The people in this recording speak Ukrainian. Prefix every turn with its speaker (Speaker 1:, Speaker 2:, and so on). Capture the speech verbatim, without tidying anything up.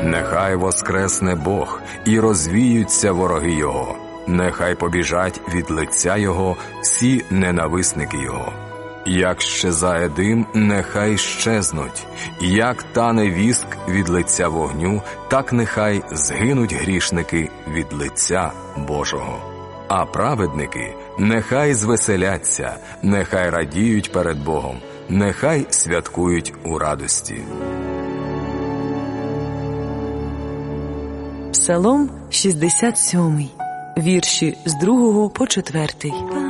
Speaker 1: Нехай воскресне Бог і розвіються вороги Його. Нехай побіжать від лиця Його всі ненависники Його. Як щезає дим, нехай щезнуть, як тане віск від лиця вогню, так нехай згинуть грішники від лиця Божого. А праведники нехай звеселяться, нехай радіють перед Богом, нехай святкують у радості.
Speaker 2: Псалом шістдесят сьомий, вірші з другого по четвертий.